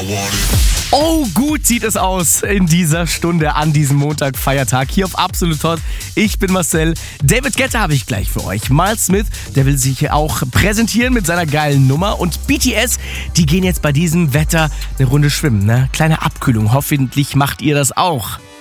Oh, gut sieht es aus in dieser Stunde an diesem Montag-Feiertag hier auf Absolut Hot. Ich bin Marcel. David Guetta habe ich gleich für euch. Miles Smith, der will sich auch präsentieren mit seiner geilen Nummer. Und BTS, die gehen jetzt bei diesem Wetter eine Runde schwimmen. Ne? Kleine Abkühlung. Hoffentlich macht ihr das auch.